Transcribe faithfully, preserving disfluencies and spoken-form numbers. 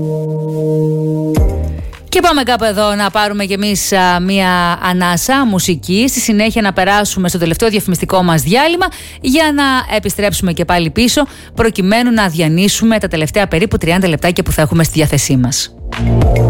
Και πάμε κάπου εδώ να πάρουμε κι εμείς α, μία ανάσα μουσική. Στη συνέχεια να περάσουμε στο τελευταίο διαφημιστικό μας διάλειμμα για να επιστρέψουμε και πάλι πίσω, προκειμένου να διανύσουμε τα τελευταία περίπου τριάντα λεπτάκια που θα έχουμε στη διάθεσή μας.